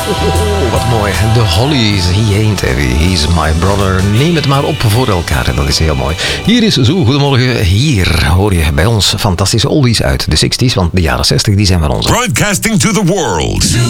Wat mooi. The Hollies, He Ain't Heavy, He's My Brother. Neem het maar op voor elkaar. Dat is heel mooi. Hier is Zo, goedemorgen. Hier hoor je bij ons fantastische oldies uit de 60s, want de jaren 60 die zijn van ons. Broadcasting to the world.